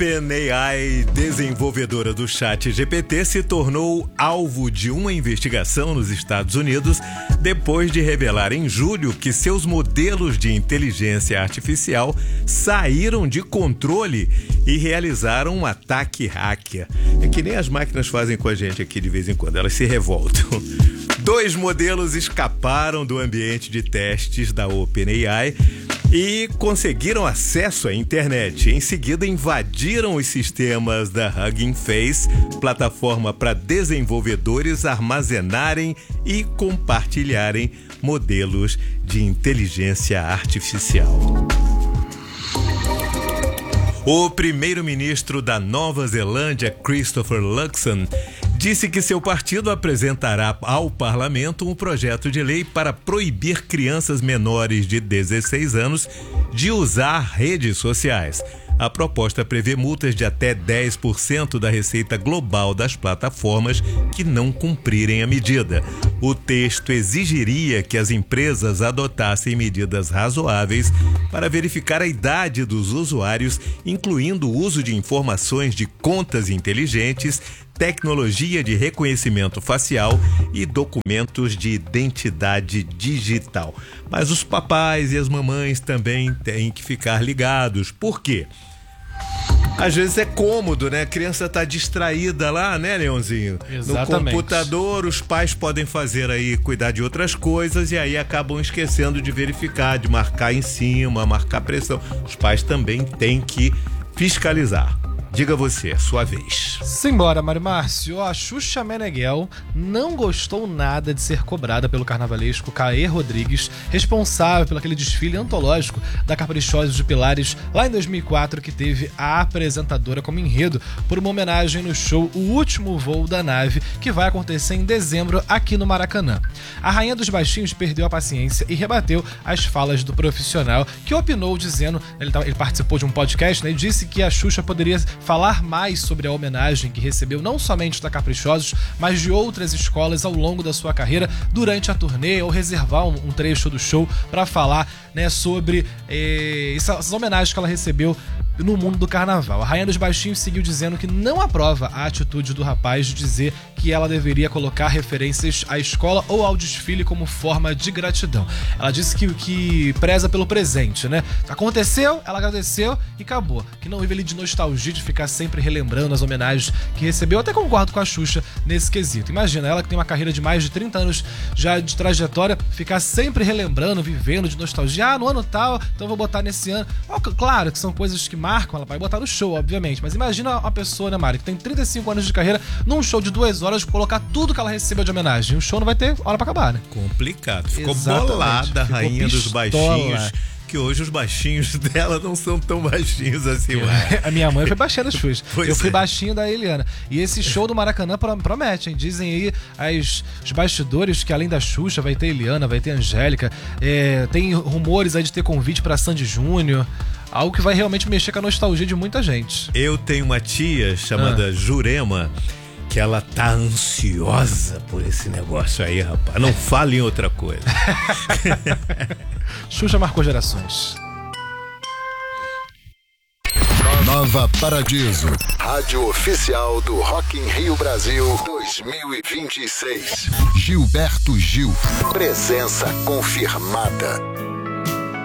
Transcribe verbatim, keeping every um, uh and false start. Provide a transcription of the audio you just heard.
OpenAI, desenvolvedora do chat G P T, se tornou alvo de uma investigação nos Estados Unidos depois de revelar em julho que seus modelos de inteligência artificial saíram de controle e realizaram um ataque hacker. É que nem as máquinas fazem com a gente aqui de vez em quando, elas se revoltam. Dois modelos escaparam do ambiente de testes da OpenAI e conseguiram acesso à internet. Em seguida, invadiram os sistemas da Hugging Face, plataforma para desenvolvedores armazenarem e compartilharem modelos de inteligência artificial. O primeiro-ministro da Nova Zelândia, Christopher Luxon, disse que seu partido apresentará ao parlamento um projeto de lei para proibir crianças menores de dezesseis anos de usar redes sociais. A proposta prevê multas de até dez por cento da receita global das plataformas que não cumprirem a medida. O texto exigiria que as empresas adotassem medidas razoáveis para verificar a idade dos usuários, incluindo o uso de informações de contas inteligentes, tecnologia de reconhecimento facial e documentos de identidade digital. Mas os papais e as mamães também têm que ficar ligados. Por quê? Às vezes é cômodo, né? A criança tá distraída lá, né, Leãozinho? Exatamente. No computador, os pais podem fazer aí, cuidar de outras coisas e aí acabam esquecendo de verificar, de marcar em cima, marcar pressão. Os pais também têm que fiscalizar. Diga você, sua vez. Simbora, Mário Márcio. A Xuxa Meneghel não gostou nada de ser cobrada pelo carnavalesco Caê Rodrigues, responsável pelo aquele desfile antológico da Caprichosos de Pilares, lá em dois mil e quatro, que teve a apresentadora como enredo por uma homenagem no show O Último Voo da Nave, que vai acontecer em dezembro aqui no Maracanã. A Rainha dos Baixinhos perdeu a paciência e rebateu as falas do profissional, que opinou dizendo, ele, ele participou de um podcast, né, e disse que a Xuxa poderia falar mais sobre a homenagem que recebeu não somente da Caprichosos, mas de outras escolas ao longo da sua carreira durante a turnê, ou reservar um, um trecho do show para falar, né, sobre eh, essas homenagens que ela recebeu no mundo do carnaval. A Rainha dos Baixinhos seguiu dizendo que não aprova a atitude do rapaz de dizer que ela deveria colocar referências à escola ou ao desfile como forma de gratidão. Ela disse que, que preza pelo presente, né? Aconteceu, ela agradeceu e acabou. Que não vive ali de nostalgia, de ficar sempre relembrando as homenagens que recebeu. Eu até concordo com a Xuxa nesse quesito. Imagina, ela que tem uma carreira de mais de trinta anos já de trajetória, ficar sempre relembrando, vivendo de nostalgia. Ah, no ano tal, então vou botar nesse ano. Claro que são coisas que marcam, ela vai botar no show, obviamente. Mas imagina uma pessoa, né, Mari, que tem trinta e cinco anos de carreira, num show de duas horas, colocar tudo que ela recebeu de homenagem. O show não vai ter hora pra acabar, né? Complicado. Ficou Exatamente. bolada a Ficou Rainha pistola. dos Baixinhos. Que hoje os baixinhos dela não são tão baixinhos assim, mano. A minha mãe foi baixinha das Xuxa. Pois Eu fui é. baixinho da Eliana. E esse show do Maracanã promete, hein? Dizem aí as, os bastidores que além da Xuxa vai ter Eliana, vai ter Angélica. É, tem rumores aí de ter convite pra Sandy Júnior. Algo que vai realmente mexer com a nostalgia de muita gente. Eu tenho uma tia chamada Ah. Jurema, que ela tá ansiosa por esse negócio aí, rapaz. Não fale em outra coisa. Xuxa marcou gerações. Nova Paradiso, rádio oficial do Rock in Rio Brasil dois mil e vinte e seis. Gilberto Gil, presença confirmada.